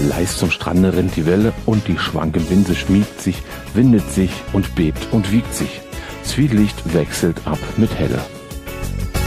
Leis zum Strande rennt die Welle und die schwanke Winse schmiegt sich, windet sich und bebt und wiegt sich. Zwielicht wechselt ab mit Helle.